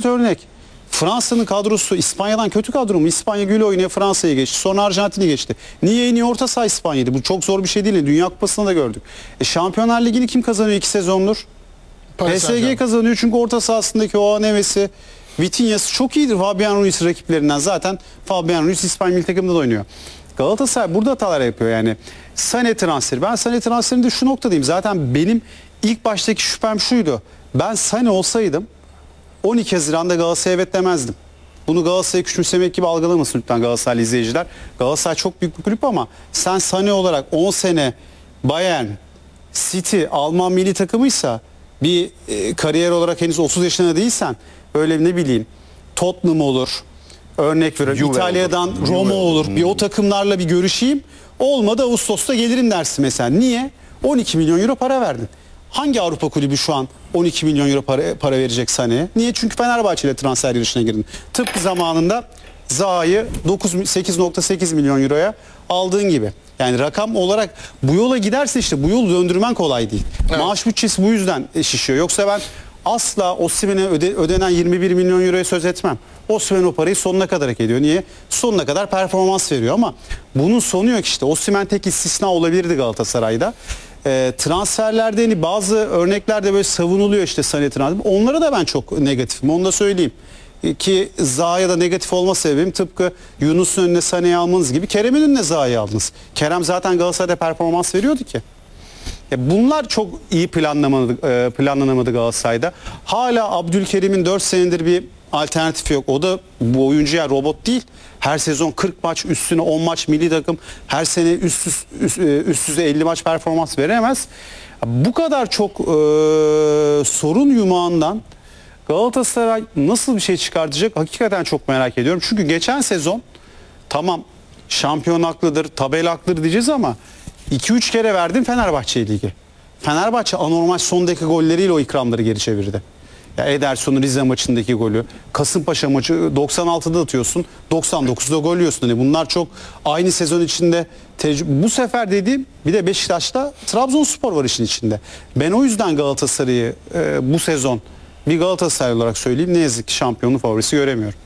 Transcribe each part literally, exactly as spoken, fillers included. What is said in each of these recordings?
örnek. Fransa'nın kadrosu İspanya'dan kötü kadro mu? İspanya güle oynaya Fransa'yı geçti. Sonra Arjantin'i geçti. Niye en iyi orta saha İspanya'ydı? Bu çok zor bir şey değil. Dünya Kupası'nda da gördük. E, Şampiyonlar Ligi'ni kim kazanıyor iki sezondur? P S G kazanıyor çünkü orta sahasındaki o an hevesi, Vitinha'sı çok iyidir Fabian Ruiz rakiplerinden. Zaten Fabian Ruiz İspanya milli takımında da oynuyor. Galatasaray burada hatalar yapıyor yani. Sané transferi. Ben Sané transferinde şu noktadayım. Zaten benim ilk baştaki şüphem şuydu. Ben Sané olsaydım on iki Haziran'da Galatasaray'a evet demezdim. Bunu Galatasaray'ı küçümsemek gibi algılamasın lütfen Galatasaraylı izleyiciler. Galatasaray çok büyük bir kulüp ama sen Sané olarak on sene Bayern, City, Alman milli takımıysa bir e, kariyer olarak henüz otuz yaşında değilsen böyle ne bileyim Tottenham olur, örnek veriyorum İtalya'dan olur. Roma olur. Hmm. Bir o takımlarla bir görüşeyim. Olmadı Ağustos'ta gelirim dersin mesela. Niye? on iki milyon euro para verdin. Hangi Avrupa kulübü şu an on iki milyon euro para, para verecek Sané'ye? Niye? Çünkü Fenerbahçe ile transfer yarışına girdin. Tıpkı zamanında Zaha'yı sekiz nokta sekiz milyon euroya aldığın gibi. Yani rakam olarak bu yola giderse işte bu yolu döndürmen kolay değil. Evet. Maaş bütçesi bu yüzden şişiyor. Yoksa ben asla Osimhen'e öde, ödenen yirmi bir milyon euroya söz etmem. Osimhen o parayı sonuna kadar hak ediyor. Niye? Sonuna kadar performans veriyor ama bunun sonu yok işte. Osimhen tek istisna olabilirdi Galatasaray'da. E, transferlerde hani bazı örneklerde böyle savunuluyor işte Sané transferi. Onlara da ben çok negatifim. Onu da söyleyeyim. E, ki Zaha'ya da negatif olma sebebim tıpkı Yunus'un önüne Sané'yi almanız gibi Kerem'in önüne Zaha'yı aldınız. Kerem zaten Galatasaray'da performans veriyordu ki. E, bunlar çok iyi planlanamadı, e, planlanamadı Galatasaray'da. Hala Abdülkerim'in dört senedir bir alternatifi yok. O da bu oyuncuya robot değil. Her sezon kırk maç üstüne on maç milli takım her sene üst üst, üst, üst düzey elli maç performans veremez. Bu kadar çok e, sorun yumağından Galatasaray nasıl bir şey çıkartacak hakikaten çok merak ediyorum. Çünkü geçen sezon tamam şampiyon haklıdır, tabela haklıdır diyeceğiz ama iki üç kere verdin Fenerbahçe ligi. Fenerbahçe anormal son dakika golleriyle o ikramları geri çevirdi. Ya Ederson'un Rize maçındaki golü, Kasımpaşa maçı doksan altıda atıyorsun, doksan dokuzda gol yiyorsun. Hani bunlar çok aynı sezon içinde tecrübe. Bu sefer dediğim bir de Beşiktaş'ta Trabzonspor var işin içinde. Ben o yüzden Galatasaray'ı e, bu sezon bir Galatasaray olarak söyleyeyim ne yazık ki şampiyonluk favorisi göremiyorum.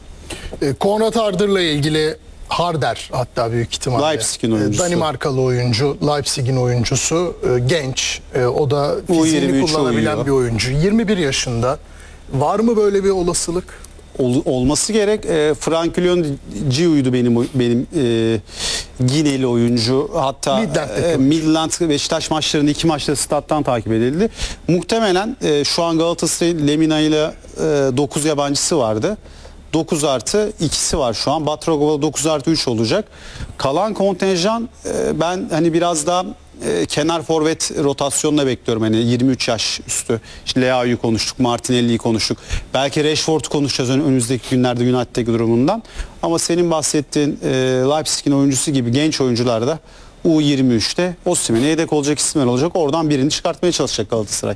E, Konrad Hardır'la ilgili Harder hatta büyük ihtimalle. Leipzig'in oyuncusu. Danimarkalı oyuncu, Leipzig'in oyuncusu, genç. O da fiziğini kullanabilen oynuyor. Bir oyuncu. yirmi bir yaşında. Var mı böyle bir olasılık? Ol, olması gerek. E, Franklin Giu'ydu benim benim e, Gineli oyuncu. Hatta e, Midland Beşiktaş maçlarında iki maçta stat'tan takip edildi. Muhtemelen e, şu an Galatasaray'ın Lemina ile dokuz yabancısı vardı. dokuz artı ikisi var şu an. Batrogoval dokuz artı üç olacak. Kalan kontenjan e, ben hani biraz daha e, kenar forvet rotasyonuna bekliyorum. Hani yirmi üç yaş üstü. İşte Leao'yu konuştuk, Martinelli'yi konuştuk. Belki Rashford'u konuşacağız önümüzdeki günlerde United'deki durumundan. Ama senin bahsettiğin e, Leipzig'in oyuncusu gibi genç oyuncular da U yirmi üçte Osimhen'e yedek olacak isimler olacak. Oradan birini çıkartmaya çalışacak Galatasaray.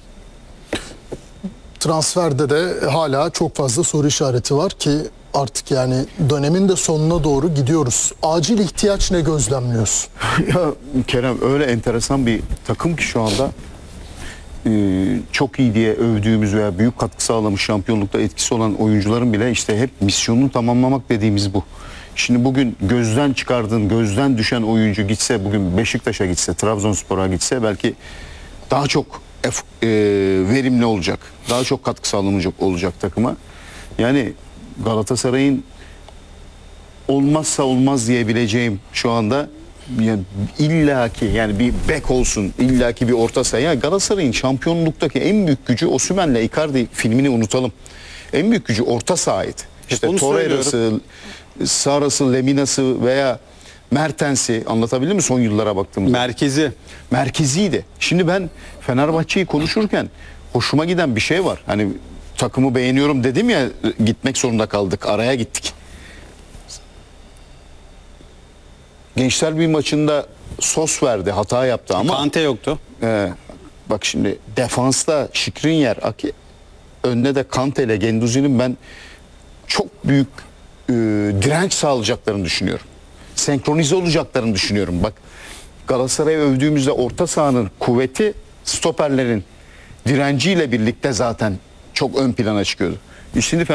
Transferde de hala çok fazla soru işareti var ki artık yani dönemin de sonuna doğru gidiyoruz. Acil ihtiyaç ne gözlemliyorsun? Ya Kerem öyle enteresan bir takım ki şu anda ee, çok iyi diye övdüğümüz veya büyük katkı sağlamış şampiyonlukta etkisi olan oyuncuların bile işte hep misyonunu tamamlamak dediğimiz bu. Şimdi bugün gözden çıkardığın, gözden düşen oyuncu gitse, bugün Beşiktaş'a gitse, Trabzonspor'a gitse belki daha çok E, verimli olacak. Daha çok katkı sağlamayacak olacak takıma. Yani Galatasaray'ın olmazsa olmaz diyebileceğim şu anda yani illaki yani bir bek olsun, illaki bir orta saha. Yani Galatasaray'ın şampiyonluktaki en büyük gücü Osimhen'le Icardi filmini unutalım. En büyük gücü orta sahaydı. İşte Torreira'sı, Sara'sı, Lemina'sı veya Mertens'i anlatabilir mi son yıllara baktığımızda? Merkezi. Merkeziydi. Şimdi ben Fenerbahçe'yi konuşurken hoşuma giden bir şey var. Hani takımı beğeniyorum dedim ya, gitmek zorunda kaldık. Araya gittik. Gençler bir maçında sos verdi. Hata yaptı ama. Kante yoktu. E, bak şimdi defansta Skriniar, Aki, önde de Kante ile Guendouzi'nin ben çok büyük e, direnç sağlayacaklarını düşünüyorum. Senkronize olacaklarını düşünüyorum. Bak Galatasaray'ı övdüğümüzde orta sahanın kuvveti stoperlerin direnciyle birlikte zaten çok ön plana çıkıyordu. Şimdi